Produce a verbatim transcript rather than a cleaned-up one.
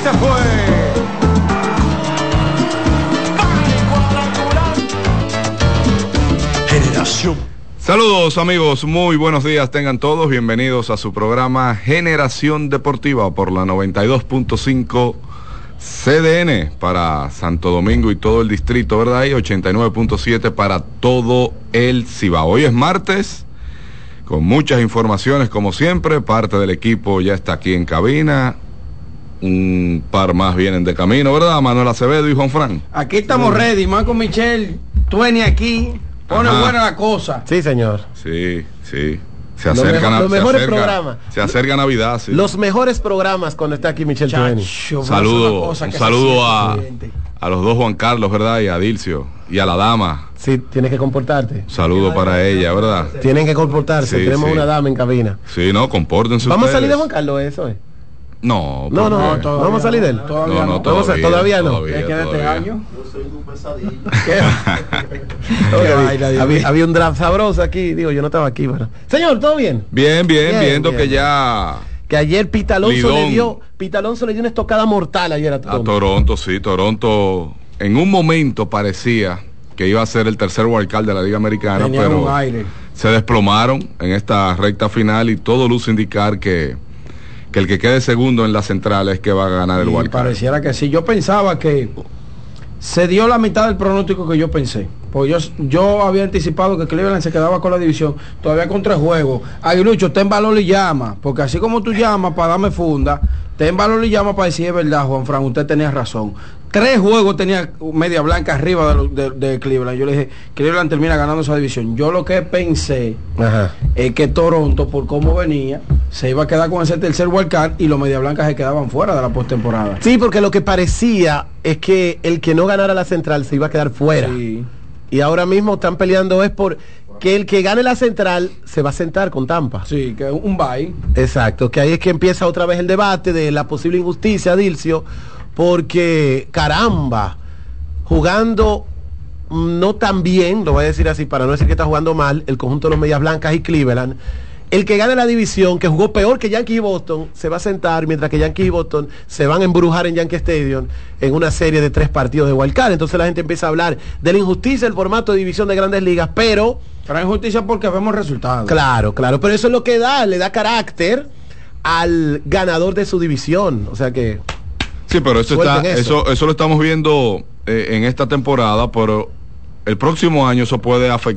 se fue. Generación. Saludos amigos, muy buenos días tengan todos, bienvenidos a su programa Generación Deportiva por la noventa y dos punto cinco C D N para Santo Domingo y todo el distrito, ¿verdad? Y ochenta y nueve punto siete para todo el Cibao. Hoy es martes, con muchas informaciones como siempre, parte del equipo ya está aquí en cabina, un par más vienen de camino, ¿verdad? Manuel Acevedo y Juan Fran. Aquí estamos sí. ready, Marco Michel, Tueni aquí, pone Ajá. buena la cosa. Sí, señor. Sí, sí. Se acercan los mejores acerca, programas. Se acerca Navidad, sí. Los mejores programas cuando está aquí Michel Tueni. Saludo, un saludo a, a los dos Juan Carlos, ¿verdad? Y a Dilcio y a la dama. Sí, tienes que comportarte. Saludo para ella, ¿verdad? Tienen que comportarse. Sí, Tenemos sí. una dama en cabina. Sí, no, compórtense. ¿Vamos ustedes. a salir de Juan Carlos, eso es? No, no, no, no, no vamos a salir de él. Todavía no, no, no. todavía, Todavía, todavía no. Todavía, ¿Qué queda este todavía. año? Yo soy un pesadillo. Qué vaina, Dios había, mío. había un draft sabroso aquí. Digo, yo no estaba aquí, pero... Señor, ¿todo bien? Bien, bien, Bien, viendo bien. que ya Que ayer Pita Alonso Lidón. le dio... Pita Alonso le dio una estocada mortal ayer a a Toronto. Toronto, sí, Toronto en un momento parecía que iba a ser el tercer wildcard de la Liga Americana, Tenía pero un aire. se desplomaron en esta recta final y todo luce indicar que, que el que quede segundo en la central es que va a ganar el Y wildcard. pareciera que sí. Yo pensaba que se dio la mitad del pronóstico que yo pensé. Pues yo, yo había anticipado que Cleveland se quedaba con la división, todavía con tres juegos. Aguilucho, ten valor y llama, porque así como tú llamas para darme funda, ten valor y llama para decir es verdad, Juan Fran, usted tenía razón. Tres juegos tenía Media Blanca arriba de, de, de Cleveland. Yo le dije, Cleveland termina ganando esa división. Yo lo que pensé Ajá. es que Toronto, por cómo venía, se iba a quedar con ese tercer wildcard y los Media Blancas se quedaban fuera de la postemporada. Sí, porque lo que parecía es que el que no ganara la central se iba a quedar fuera. Sí. Y ahora mismo están peleando es por que el que gane la central se va a sentar con Tampa. Sí, que un bye. Exacto, que ahí es que empieza otra vez el debate de la posible injusticia, Dilcio, porque caramba, jugando no tan bien, lo voy a decir así para no decir que está jugando mal, el conjunto de los Medias Blancas y Cleveland, el que gane la división, que jugó peor que Yankee y Boston, se va a sentar, mientras que Yankee y Boston se van a embrujar en Yankee Stadium en una serie de tres partidos de wildcard. Entonces la gente empieza a hablar de la injusticia del formato de división de Grandes Ligas, pero... Pero injusticia porque vemos resultados. Claro, claro, pero eso es lo que da, le da carácter al ganador de su división, o sea que... Sí, pero eso, está, Suelten eso. eso, eso lo estamos viendo eh, en esta temporada, pero el próximo año eso puede afectar